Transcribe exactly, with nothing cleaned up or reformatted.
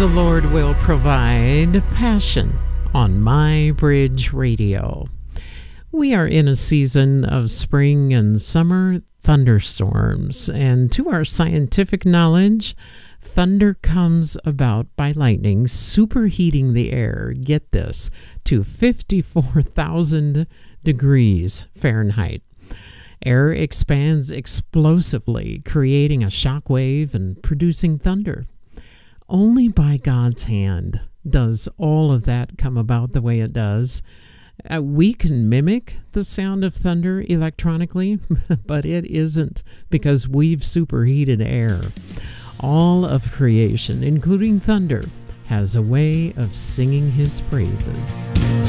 The Lord will provide passion on My Bridge Radio. We are in a season of spring and summer thunderstorms, and to our scientific knowledge, thunder comes about by lightning superheating the air, get this, to fifty-four thousand degrees Fahrenheit. Air expands explosively, creating a shock wave and producing thunder. Only by God's hand does all of that come about the way it does. Uh, we can mimic the sound of thunder electronically, but it isn't because we've superheated air. All of creation, including thunder, has a way of singing his praises.